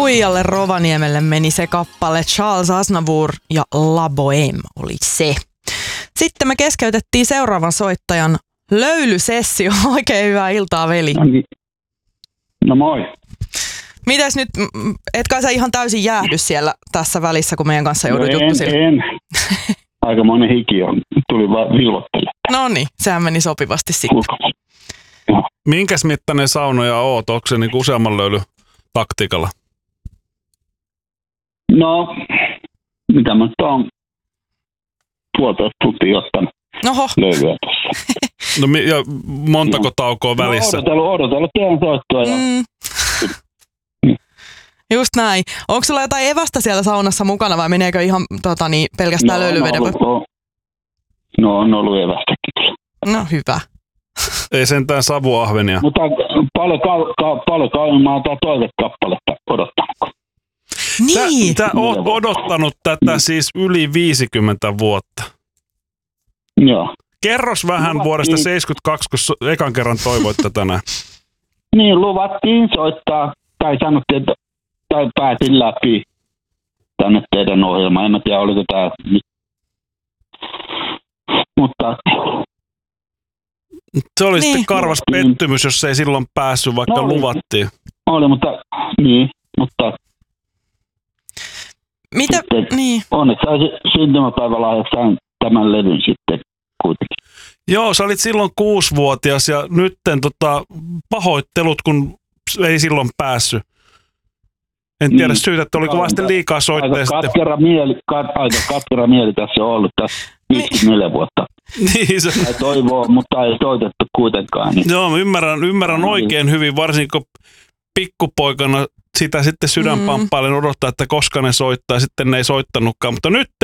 Tuijalle Rovaniemelle meni se kappale. Charles Aznavour ja La Bohème oli se. Sitten me keskeytettiin seuraavan soittajan löylysessio. Oikein hyvää iltaa, veli. No moi. Mitäs nyt, etkä sä ihan täysin jäähdy siellä tässä välissä, kun meidän kanssa joudut juttusille? En. Aikamoinen hiki on. Tuli vaan vilvottelemaan. No niin, sehän meni sopivasti sitten. Minkäs mittainen saunoja oot? Onko se niinku useamman löylyn taktiikalla? No, mitä mä nyt oon 1,5 tuntia ottanut löylyä tässä. No ja montako taukoa välissä? Odotellut teidän soittoa. Just näin. Onko sulla jotain evästä siellä saunassa mukana vai meneekö ihan pelkästään löylyveden? On ollut evästäkin. No hyvä. Ei sentään savuahvenia. Mutta paljon kauemmin mä oon toivekappaletta odottanut. Niin. Sä oot odottanut tätä siis yli 50 vuotta. Joo. Kerros vähän vuodesta 72, kun ekan kerran toivoit tätä näin. Niin, luvattiin soittaa, tai sanottiin, että tai päätin läpi tänne teidän ohjelmaan. En mä tiedä, oliko tää nyt. Mutta se oli sitten karvas pettymys, jos ei silloin päässyt, vaikka luvattiin. Oli, mutta mitä? Sitten, niin. Onneksi syntymäpäivälahjaksi sain tämän levyn sitten kuitenkin. Joo, sä olit silloin 6-vuotias ja nytten pahoittelut, kun ei silloin päässyt. En tiedä syytä, että oliko vaan sitten liikaa soittaa. Aika katkera mieli tässä on ollut tässä 54 vuotta. Niin se. Tai toivoo, mutta ei soitettu kuitenkaan. Niin. Joo, ymmärrän oikein hyvin, varsinkin kun pikkupoikana sitä sitten sydänpamppailen odottaa, että koska ne soittaa, sitten ne ei soittanutkaan. Mutta nyt